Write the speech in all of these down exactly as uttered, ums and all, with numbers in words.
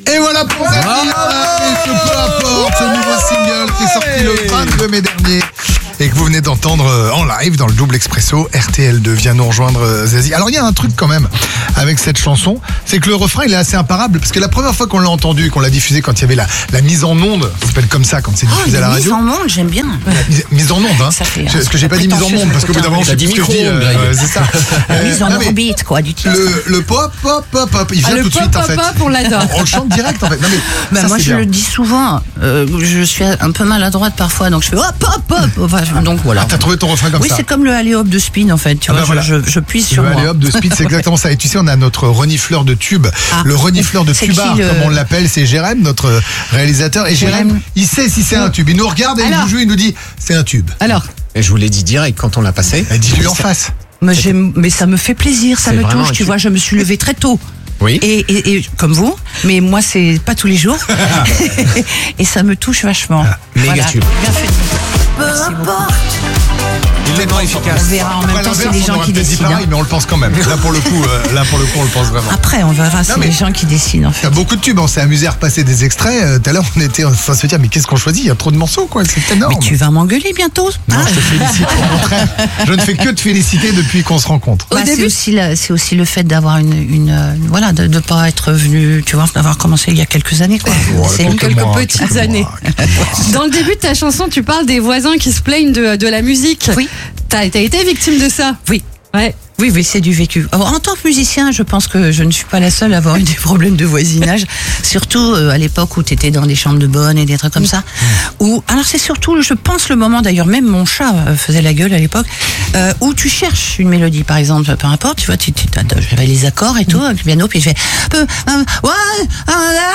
Et voilà pour Zazie, et ce peu importe, ce nouveau single qui est sorti le vingt-deux mai dernier et que vous venez d'entendre en live dans le Double Expresso. R T L deux vient nous rejoindre, Zazie. Alors il y a un truc quand même avec cette chanson, c'est que le refrain il est assez imparable, parce que la première fois qu'on l'a entendu, qu'on l'a diffusé quand il y avait la, la mise en onde, ça s'appelle comme ça quand c'est diffusé oh, à la radio. Mise en onde, j'aime bien. Mise, mise en onde, hein. Fait, parce que j'ai pas dit mise en onde, parce qu'au bout d'un moment je sais plus ce que je dis. Euh, c'est ça. Mise en orbite, quoi, du titre. Le, le pop, pop, pop, pop, il vient ah, tout de suite en fait. Le pop, pop, on l'adore. On le chante direct en fait. Non, mais bah, ça, moi je bien. le dis souvent, euh, je suis un peu maladroite parfois, donc je fais hop, hop, hop. Enfin, donc voilà. Ah, t'as trouvé ton refrain comme oui, ça. Oui, c'est comme le alley-hop de Speed en fait. Tu ah vois, bah voilà. je, je, je puise sur le moi. Le alley-hop de Speed, c'est exactement ça. Et tu sais, on a notre renifleur de tubes, ah, le renifleur de tubar, le... comme on l'appelle, c'est Jérém, notre réalisateur. Et Jérém, il sait si c'est un tube. Il nous regarde et Alors, il nous joue, il nous dit c'est un tube. Alors, et je vous l'ai dit direct quand on l'a passé. Et dis-lui en face. Mais, mais ça me fait plaisir, ça me touche. Tu vois, je me suis levée très tôt. Oui. Et, et, et comme vous, mais moi c'est pas tous les jours. Et ça me touche vachement. Ah, méga voilà. tube. Bien fait. Merci beaucoup. Il est pas efficace. On verra en même temps, c'est les gens qui décident. Pareil, mais on le pense quand même. Là pour le coup, euh, là pour le coup, on le pense vraiment. Après, on verra, c'est les gens qui décident en fait. Il y a beaucoup de tubes, on s'est amusé à repasser des extraits. Euh, tout à l'heure, on était en train de se dire, mais qu'est-ce qu'on choisit ? Il y a trop de morceaux, quoi. C'est énorme. Mais tu vas m'engueuler bientôt. Non, ah. je te félicite. Au contraire, je ne fais que te féliciter depuis qu'on se rencontre. Bah, c'est aussi, la, c'est aussi le fait d'avoir une, une, une voilà, de ne pas être venu, tu vois, d'avoir commencé il y a quelques années, quoi. Oh, c'est quelques moi, petites quelques années. Mois, Dans le début de ta chanson, tu parles des voisins qui se plaignent de, de la musique. Oui. T'as, t'as été victime de ça ? Oui. Ouais. Oui, oui, c'est du vécu. Alors, en tant que musicien, je pense que je ne suis pas la seule à avoir eu des problèmes de voisinage, surtout euh, à l'époque où tu étais dans des chambres de bonne et des trucs comme ça. Où, alors c'est surtout, je pense, le moment, d'ailleurs, même mon chat euh, faisait la gueule à l'époque, euh, où tu cherches une mélodie, par exemple, peu importe, tu vois, tu, tu j'avais les accords et tout, avec le piano, puis je fais, euh, euh, ouais,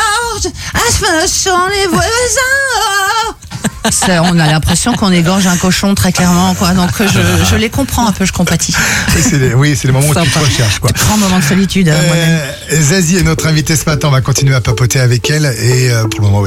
ce sont les voisins. Ça, on a l'impression qu'on égorge un cochon très clairement, quoi. Donc je, je les comprends un peu, je compatis. C'est les, oui, c'est les moments où tu te recherches, quoi. Grand moment de solitude. Euh, Zazie est notre invitée ce matin. On va continuer à papoter avec elle et euh, pour le moment.